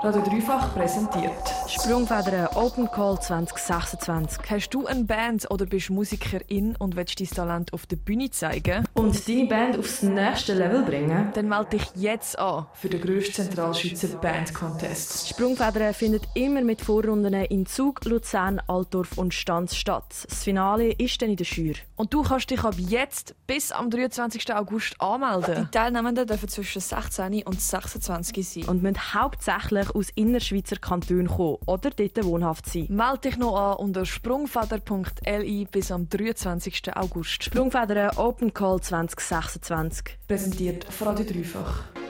Radio Dreifach präsentiert Sprungfedern Open Call 2026. Hast du eine Band oder bist Musikerin und willst dein Talent auf der Bühne zeigen? Und deine Band aufs nächste Level bringen? Dann melde dich jetzt an für den grössten Zentralschweizer Band Contest. Sprungfedern findet immer mit Vorrunden in Zug, Luzern, Altdorf und Stanz statt. Das Finale ist dann in der Schür. Und du kannst dich ab jetzt bis am 23. August anmelden. Die Teilnehmenden dürfen zwischen 16 und 26 sein. Und müssen hauptsächlich aus Innerschweizer Kantonen kommen oder dort wohnhaft sein. Melde dich noch an unter sprungfeder.li bis am 23. August. Sprungfedern Open Call 2026. Präsentiert von Radio Dreifach.